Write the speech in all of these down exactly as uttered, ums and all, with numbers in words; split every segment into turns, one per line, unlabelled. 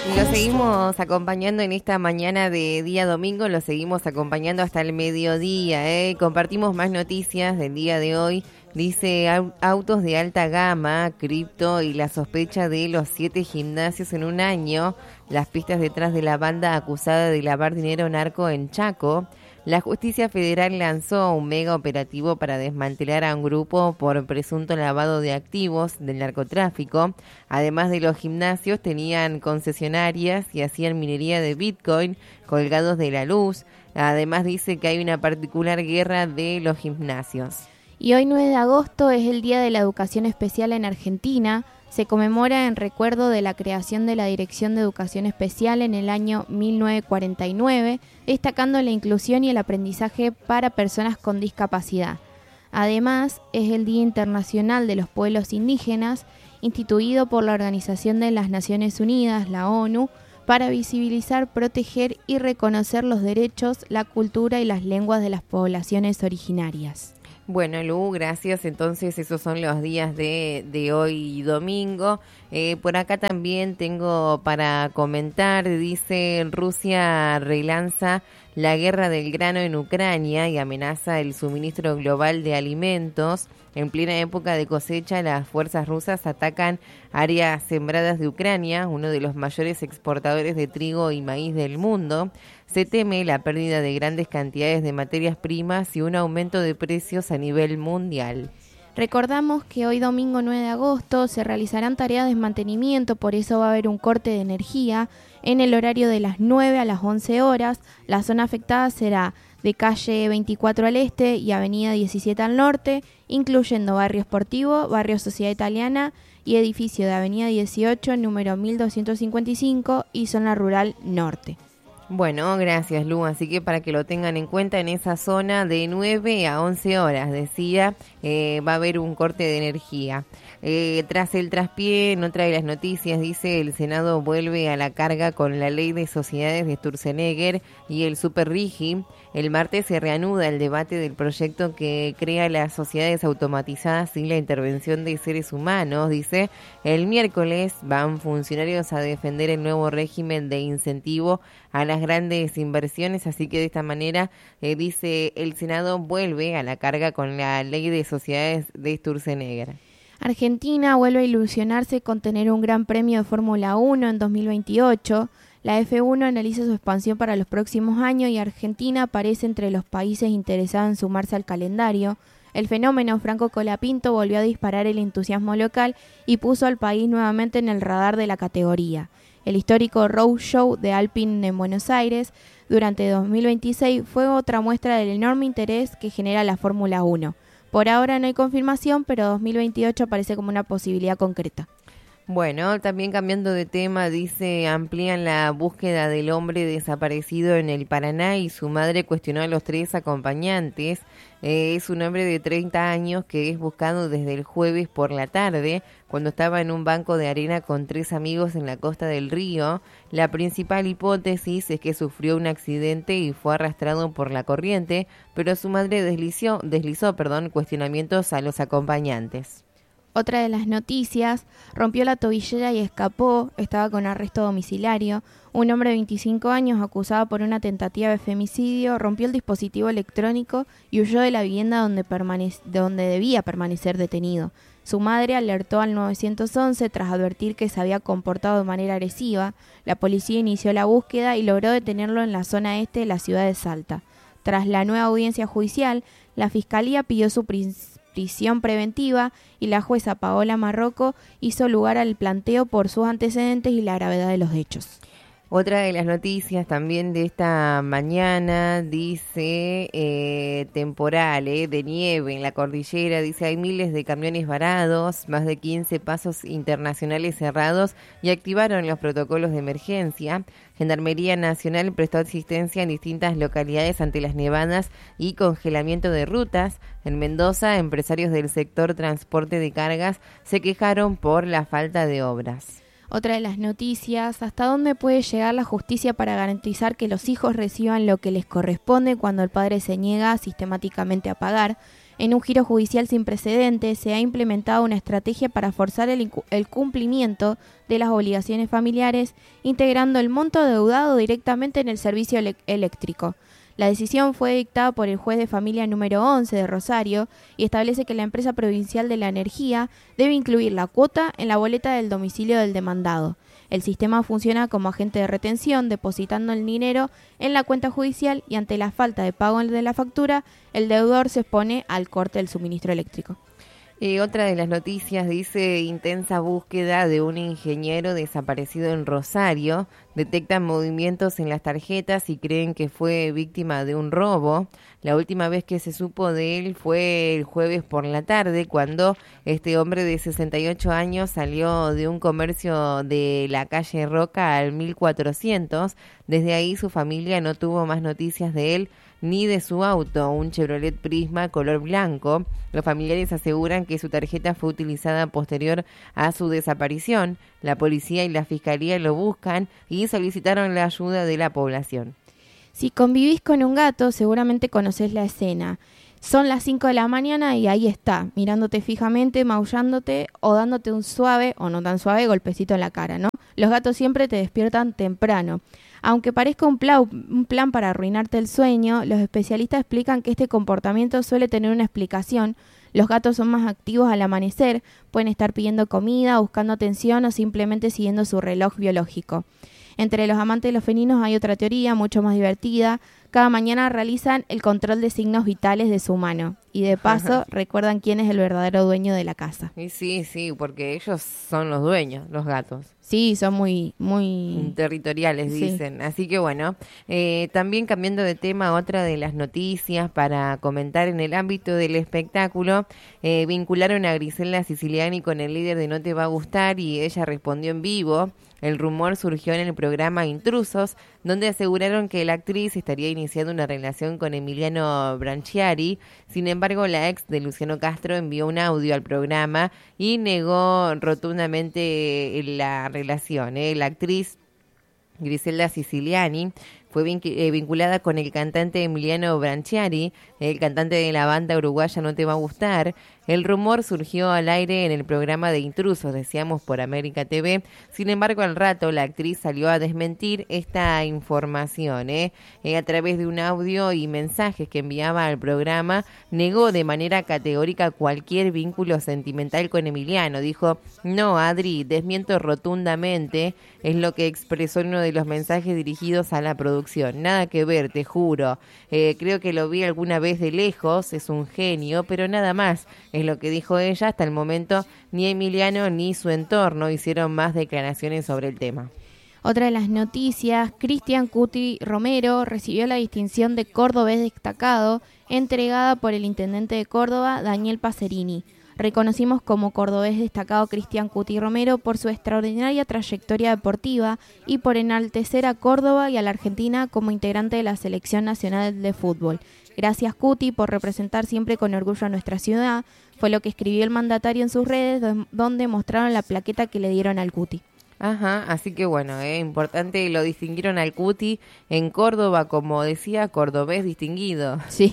Lo seguimos acompañando en esta mañana de día domingo, lo seguimos acompañando hasta el mediodía, ¿eh? Compartimos más noticias del día de hoy. Dice au- autos de alta gama, cripto y la sospecha de los siete gimnasios en un año. Las pistas detrás de la banda acusada de lavar dinero narco en Chaco. La justicia federal lanzó un mega operativo para desmantelar a un grupo por presunto lavado de activos del narcotráfico. Además de los gimnasios, tenían concesionarias y hacían minería de Bitcoin colgados de la luz. Además dice que hay una particular guerra de los gimnasios.
Y hoy nueve de agosto es el Día de la Educación Especial en Argentina. Se conmemora en recuerdo de la creación de la Dirección de Educación Especial en el año mil novecientos cuarenta y nueve, destacando la inclusión y el aprendizaje para personas con discapacidad. Además, es el Día Internacional de los Pueblos Indígenas, instituido por la Organización de las Naciones Unidas, la ONU, para visibilizar, proteger y reconocer los derechos, la cultura y las lenguas de las poblaciones originarias.
Bueno, Lu, gracias. Entonces, esos son los días de, de hoy domingo. Eh, por acá también tengo para comentar, dice, Rusia relanza la guerra del grano en Ucrania y amenaza el suministro global de alimentos. En plena época de cosecha, las fuerzas rusas atacan áreas sembradas de Ucrania, uno de los mayores exportadores de trigo y maíz del mundo. Se teme la pérdida de grandes cantidades de materias primas y un aumento de precios a nivel mundial.
Recordamos que hoy domingo nueve de agosto se realizarán tareas de mantenimiento, por eso va a haber un corte de energía en el horario de las nueve a las once horas. La zona afectada será de calle veinticuatro al este y avenida diecisiete al norte, incluyendo barrio Sportivo, barrio Sociedad Italiana y edificio de avenida dieciocho, número mil doscientos cincuenta y cinco y zona rural norte.
Bueno, gracias, Lu. Así que para que lo tengan en cuenta, en esa zona de nueve a once horas, decía, eh, va a haber un corte de energía. Eh, tras el traspié, en otra de las noticias, dice, el Senado vuelve a la carga con la ley de sociedades de Sturzenegger y el Superrigi. El martes se reanuda el debate del proyecto que crea las sociedades automatizadas sin la intervención de seres humanos, dice. El miércoles van funcionarios a defender el nuevo régimen de incentivo a las grandes inversiones, así que de esta manera, eh, dice, el Senado vuelve a la carga con la ley de sociedades de Sturzenegger.
Argentina vuelve a ilusionarse con tener un gran premio de Fórmula uno en dos mil veintiocho. La F uno analiza su expansión para los próximos años y Argentina aparece entre los países interesados en sumarse al calendario. El fenómeno Franco Colapinto volvió a disparar el entusiasmo local y puso al país nuevamente en el radar de la categoría. El histórico Road Show de Alpine en Buenos Aires durante dos mil veintiséis fue otra muestra del enorme interés que genera la Fórmula uno. Por ahora no hay confirmación, pero dos mil veintiocho aparece como una posibilidad concreta.
Bueno, también cambiando de tema, dice, amplían la búsqueda del hombre desaparecido en el Paraná y su madre cuestionó a los tres acompañantes. Eh, es un hombre de treinta años que es buscado desde el jueves por la tarde, cuando estaba en un banco de arena con tres amigos en la costa del río. La principal hipótesis es que sufrió un accidente y fue arrastrado por la corriente, pero su madre deslizó, deslizó perdón, cuestionamientos a los acompañantes.
Otra de las noticias, rompió la tobillera y escapó, estaba con arresto domiciliario. Un hombre de veinticinco años acusado por una tentativa de femicidio rompió el dispositivo electrónico y huyó de la vivienda donde, permanec- donde debía permanecer detenido. Su madre alertó al nueve once tras advertir que se había comportado de manera agresiva. La policía inició la búsqueda y logró detenerlo en la zona este de la ciudad de Salta. Tras la nueva audiencia judicial, la Fiscalía pidió su prisión prisión preventiva y la jueza Paola Marroco hizo lugar al planteo por sus antecedentes y la gravedad de los hechos.
Otra de las noticias también de esta mañana dice eh, temporal, eh, de nieve en la cordillera, dice hay miles de camiones varados, más de quince pasos internacionales cerrados y activaron los protocolos de emergencia. Gendarmería Nacional prestó asistencia en distintas localidades ante las nevadas y congelamiento de rutas. En Mendoza, empresarios del sector transporte de cargas se quejaron por la falta de obras.
Otra de las noticias, ¿hasta dónde puede llegar la justicia para garantizar que los hijos reciban lo que les corresponde cuando el padre se niega sistemáticamente a pagar? En un giro judicial sin precedentes, se ha implementado una estrategia para forzar el, incu- el cumplimiento de las obligaciones familiares, integrando el monto deudado directamente en el servicio ele- eléctrico. La decisión fue dictada por el juez de familia número once de Rosario y establece que la empresa provincial de la energía debe incluir la cuota en la boleta del domicilio del demandado. El sistema funciona como agente de retención, depositando el dinero en la cuenta judicial y ante la falta de pago de la factura, el deudor se expone al corte del suministro eléctrico.
Y otra de las noticias dice: intensa búsqueda de un ingeniero desaparecido en Rosario. Detectan movimientos en las tarjetas y creen que fue víctima de un robo. La última vez que se supo de él fue el jueves por la tarde, cuando este hombre de sesenta y ocho años salió de un comercio de la calle Roca al mil cuatrocientos. Desde ahí su familia no tuvo más noticias de él ni de su auto, un Chevrolet Prisma color blanco. Los familiares aseguran que su tarjeta fue utilizada posterior a su desaparición. La policía y la fiscalía lo buscan y solicitaron la ayuda de la población.
Si convivís con un gato, seguramente conocés la escena. Son las cinco de la mañana y ahí está, mirándote fijamente, maullándote o dándote un suave, o no tan suave, golpecito en la cara, ¿no? Los gatos siempre te despiertan temprano. Aunque parezca un, plau, un plan para arruinarte el sueño, los especialistas explican que este comportamiento suele tener una explicación. Los gatos son más activos al amanecer, pueden estar pidiendo comida, buscando atención o simplemente siguiendo su reloj biológico. Entre los amantes de los felinos hay otra teoría mucho más divertida. Cada mañana realizan el control de signos vitales de su humano y de paso recuerdan quién es el verdadero dueño de la casa.
Y sí, sí, porque ellos son los dueños, los gatos.
Sí, son muy, muy
territoriales, dicen. Sí. Así que bueno, eh, también cambiando de tema, otra de las noticias para comentar en el ámbito del espectáculo, eh, vincularon a Griselda Siciliani con el líder de No Te Va a Gustar y ella respondió en vivo. El rumor surgió en el programa Intrusos, donde aseguraron que la actriz estaría iniciando una relación con Emiliano Branchiari. Sin embargo, la ex de Luciano Castro envió un audio al programa y negó rotundamente la relación. ¿eh? La actriz Griselda Siciliani fue vinculada con el cantante Emiliano Branchiari, el cantante de la banda uruguaya No Te Va a Gustar. El rumor surgió al aire en el programa de Intrusos, decíamos, por América T V. Sin embargo, al rato la actriz salió a desmentir esta información. ¿eh? Eh, a través de un audio y mensajes que enviaba al programa, negó de manera categórica cualquier vínculo sentimental con Emiliano. Dijo: no, Adri, desmiento rotundamente, es lo que expresó en uno de los mensajes dirigidos a la producción. Nada que ver, te juro. Eh, creo que lo vi alguna vez de lejos, es un genio, pero nada más, es lo que dijo ella. Hasta el momento ni Emiliano ni su entorno hicieron más declaraciones sobre el tema.
Otra de las noticias: Cristian Cuti Romero recibió la distinción de Cordobés Destacado entregada por el intendente de Córdoba, Daniel Pacerini. Reconocimos como cordobés destacado Cristian Cuti Romero por su extraordinaria trayectoria deportiva y por enaltecer a Córdoba y a la Argentina como integrante de la Selección Nacional de Fútbol. Gracias, Cuti, por representar siempre con orgullo a nuestra ciudad, fue lo que escribió el mandatario en sus redes, donde mostraron la plaqueta que le dieron al Cuti.
Ajá, así que bueno, eh, importante, lo distinguieron al Cuti en Córdoba, como decía, cordobés distinguido.
Sí.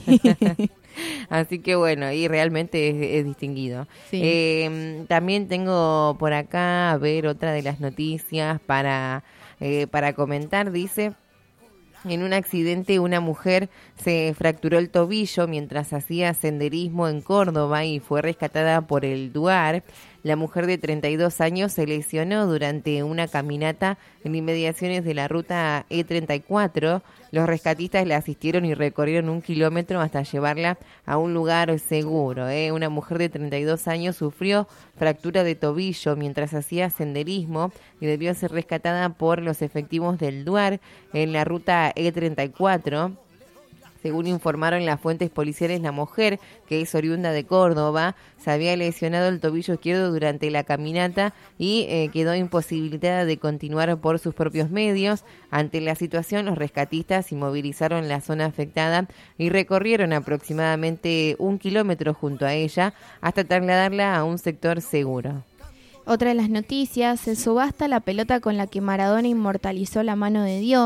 Así que bueno, y realmente es, es distinguido.
Sí.
Eh, también tengo por acá, a ver, otra de las noticias para, eh, para comentar. Dice: en un accidente, una mujer se fracturó el tobillo mientras hacía senderismo en Córdoba y fue rescatada por el DUAR. La mujer de treinta y dos años se lesionó durante una caminata en inmediaciones de la ruta E treinta y cuatro. Los rescatistas la asistieron y recorrieron un kilómetro hasta llevarla a un lugar seguro. ¿eh? Una mujer de treinta y dos años sufrió fractura de tobillo mientras hacía senderismo y debió ser rescatada por los efectivos del DUAR en la ruta E treinta y cuatro. Según informaron las fuentes policiales, la mujer, que es oriunda de Córdoba, se había lesionado el tobillo izquierdo durante la caminata y eh, quedó imposibilitada de continuar por sus propios medios. Ante la situación, los rescatistas inmovilizaron la zona afectada y recorrieron aproximadamente un kilómetro junto a ella hasta trasladarla a un sector seguro.
Otra de las noticias: se subasta la pelota con la que Maradona inmortalizó la mano de Dios.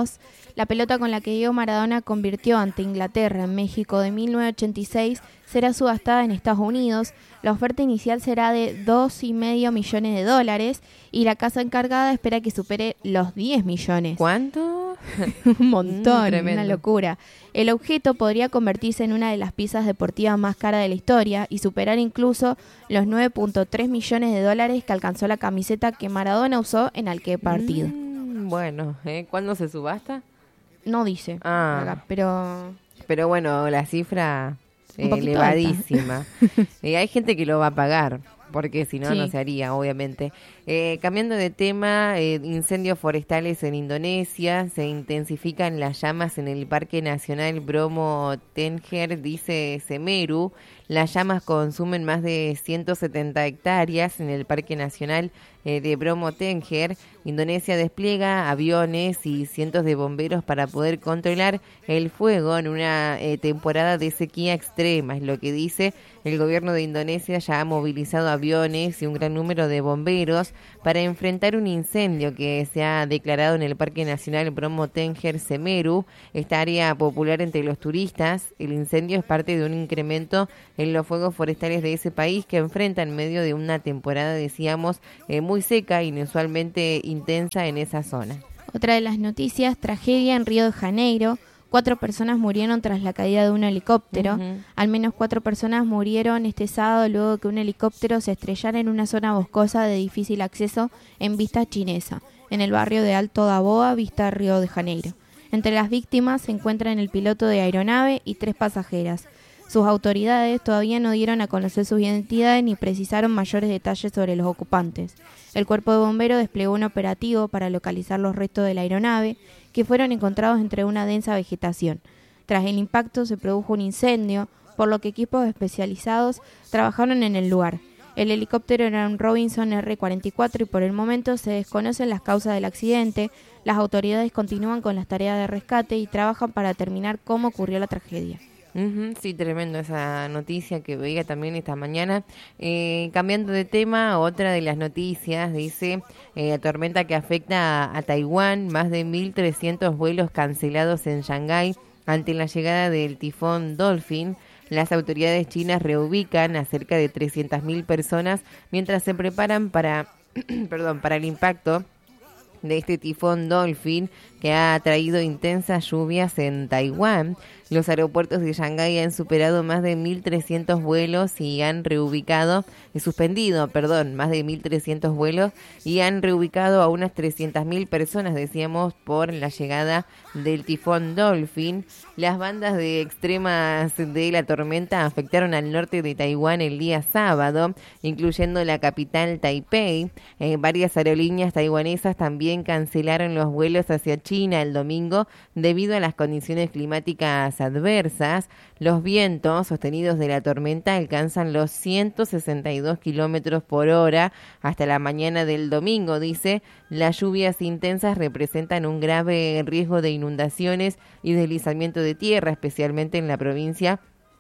La pelota con la que Diego Maradona convirtió ante Inglaterra en México de mil novecientos ochenta y seis será subastada en Estados Unidos. La oferta inicial será de dos y medio millones de dólares y la casa encargada espera que supere los diez millones.
¿Cuánto?
Un montón,
Mm,
una locura. El objeto podría convertirse en una de las piezas deportivas más caras de la historia y superar incluso los nueve punto tres millones de dólares que alcanzó la camiseta que Maradona usó en aquel partido.
Mm, bueno, ¿eh? ¿Cuándo se subasta?
No dice,
Ah.
acá, pero...
Pero bueno, la cifra
Un
eh,
poquito
elevadísima. Eh, hay gente que lo va a pagar, porque si no,
Sí.
no se haría, obviamente. Eh, cambiando de tema, eh, incendios forestales en Indonesia, se intensifican las llamas en el Parque Nacional Bromo Tengger, dice Semeru. Las llamas consumen más de ciento setenta hectáreas en el Parque Nacional eh, de Bromo Tengger. Indonesia despliega aviones y cientos de bomberos para poder controlar el fuego en una eh, temporada de sequía extrema, es lo que dice. El gobierno de Indonesia ya ha movilizado aviones y un gran número de bomberos para enfrentar un incendio que se ha declarado en el Parque Nacional Bromo Tengger Semeru, esta área popular entre los turistas. El incendio es parte de un incremento en los fuegos forestales de ese país que enfrenta en medio de una temporada, decíamos, eh, muy seca, inusualmente intensa en esa zona.
Otra de las noticias, tragedia en Río de Janeiro. Cuatro personas murieron tras la caída de un helicóptero.
Ujú.
Al menos cuatro personas murieron este sábado luego de que un helicóptero se estrellara en una zona boscosa de difícil acceso en Vista Chinesa, en el barrio de Alto da Boa, Vista Río de Janeiro. Entre las víctimas se encuentran el piloto de aeronave y tres pasajeras. Sus autoridades todavía no dieron a conocer sus identidades ni precisaron mayores detalles sobre los ocupantes. El cuerpo de bomberos desplegó un operativo para localizar los restos de la aeronave, que fueron encontrados entre una densa vegetación. Tras el impacto se produjo un incendio, por lo que equipos especializados trabajaron en el lugar. El helicóptero era un Robinson erre cuarenta y cuatro y por el momento se desconocen las causas del accidente. Las autoridades continúan con las tareas de rescate y trabajan para determinar cómo ocurrió la tragedia.
Ujú, sí, tremendo esa noticia que veía también esta mañana. Eh, cambiando de tema, otra de las noticias dice eh, tormenta que afecta a, a Taiwán, más de mil trescientos vuelos cancelados en Shanghái ante la llegada del tifón Dolphin. Las autoridades chinas reubican a cerca de trescientas mil personas mientras se preparan para, perdón, para el impacto de este tifón Dolphin que ha traído intensas lluvias en Taiwán. Los aeropuertos de Shanghái han superado más de mil trescientos vuelos y han reubicado, y suspendido, perdón, más de mil trescientos vuelos y han reubicado a unas trescientas mil personas, decíamos, por la llegada del tifón Dolphin. Las bandas de extremas de la tormenta afectaron al norte de Taiwán el día sábado, incluyendo la capital Taipei. Eh, varias aerolíneas taiwanesas también cancelaron los vuelos hacia China el domingo debido a las condiciones climáticas adversas. Los vientos sostenidos de la tormenta alcanzan los ciento sesenta y dos kilómetros por hora hasta la mañana del domingo, dice. Las lluvias intensas representan un grave riesgo de inundaciones y deslizamiento de tierra, especialmente en la provincia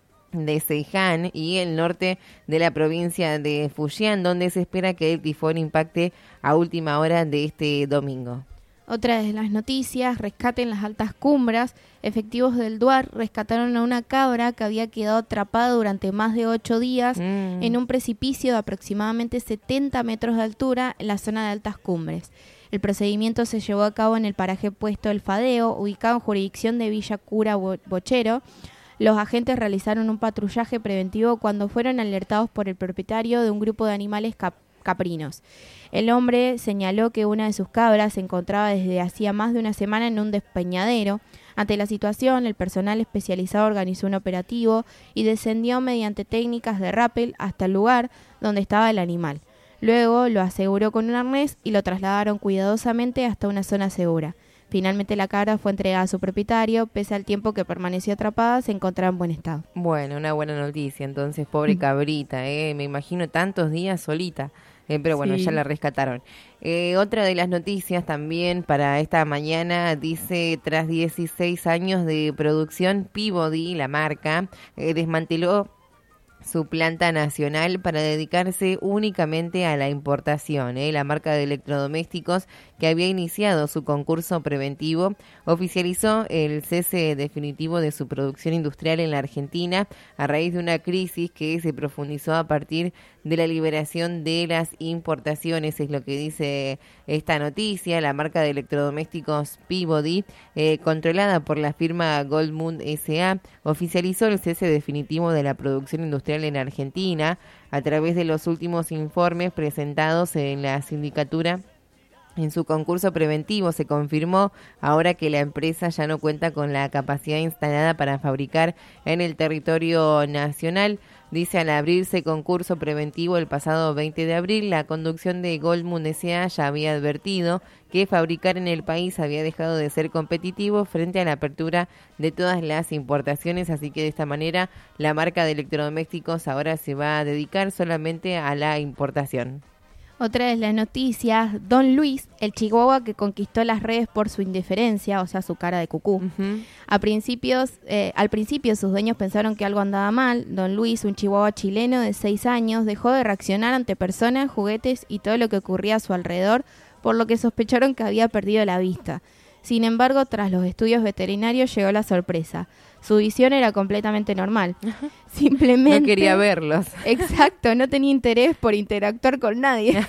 de Zhejiang y el norte de la provincia de Fujian, donde se espera que el tifón impacte a última hora de este domingo.
Otra de las noticias, rescate en las altas cumbres. Efectivos del D U A R rescataron a una cabra que había quedado atrapada durante más de ocho días
Mm.
en un precipicio de aproximadamente setenta metros de altura en la zona de altas cumbres. El procedimiento se llevó a cabo en el paraje Puesto El Fadeo, ubicado en jurisdicción de Villa Cura Bochero. Los agentes realizaron un patrullaje preventivo cuando fueron alertados por el propietario de un grupo de animales cap caprinos. El hombre señaló que una de sus cabras se encontraba desde hacía más de una semana en un despeñadero. Ante la situación, el personal especializado organizó un operativo y descendió mediante técnicas de rappel hasta el lugar donde estaba el animal. Luego lo aseguró con un arnés y lo trasladaron cuidadosamente hasta una zona segura. Finalmente la cabra fue entregada a su propietario, pese al tiempo que permaneció atrapada, se encontraba en buen estado.
Bueno, una buena noticia, entonces, pobre cabrita, eh, me imagino tantos días solita, eh, pero bueno,
Sí.
ya la rescataron. Eh, otra de las noticias también para esta mañana dice, tras dieciséis años de producción, Peabody, la marca, eh, desmanteló su planta nacional para dedicarse únicamente a la importación. ¿eh? La marca de electrodomésticos que había iniciado su concurso preventivo, oficializó el cese definitivo de su producción industrial en la Argentina a raíz de una crisis que se profundizó a partir de la liberación de las importaciones, es lo que dice esta noticia. La marca de electrodomésticos Peabody, eh, controlada por la firma Goldmund S A, oficializó el cese definitivo de la producción industrial en Argentina a través de los últimos informes presentados en la sindicatura. En su concurso preventivo se confirmó ahora que la empresa ya no cuenta con la capacidad instalada para fabricar en el territorio nacional. Dice, al abrirse concurso preventivo el pasado veinte de abril, la conducción de Goldmund S A ya había advertido que fabricar en el país había dejado de ser competitivo frente a la apertura de todas las importaciones, así que de esta manera la marca de electrodomésticos ahora se va a dedicar solamente a la importación.
Otra de las noticias, Don Luis, el chihuahua que conquistó las redes por su indiferencia, o sea, su cara de cucú. Uh-huh. A principios, eh, al principio sus dueños pensaron que algo andaba mal. Don Luis, un chihuahua chileno de seis años, dejó de reaccionar ante personas, juguetes y todo lo que ocurría a su alrededor, por lo que sospecharon que había perdido la vista. Sin embargo, tras los estudios veterinarios llegó la sorpresa. Su visión era completamente normal. Simplemente...
No quería verlos.
Exacto, no tenía interés por interactuar con nadie.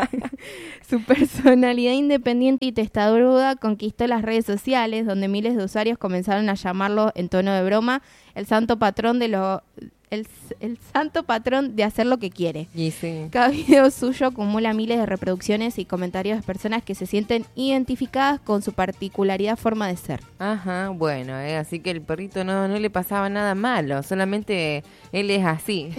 Su personalidad independiente y testaruda conquistó las redes sociales, donde miles de usuarios comenzaron a llamarlo en tono de broma el santo patrón de lo... El, el santo patrón de hacer lo que quiere.
Y sí.
Cada video suyo acumula miles de reproducciones y comentarios de personas que se sienten identificadas con su particularidad forma de ser.
Ajá, bueno, eh, así que el perrito no, no le pasaba nada malo, solamente él es así.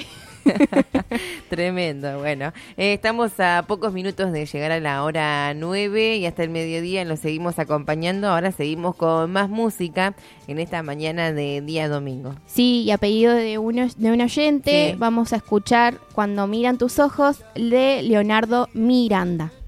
Tremendo, bueno, eh, estamos a pocos minutos de llegar a la hora nueve y hasta el mediodía lo seguimos acompañando. Ahora seguimos con más música en esta mañana de día domingo.
Sí, y a pedido de, uno, de un oyente, sí, vamos a escuchar Cuando miran tus ojos de Leonardo Miranda.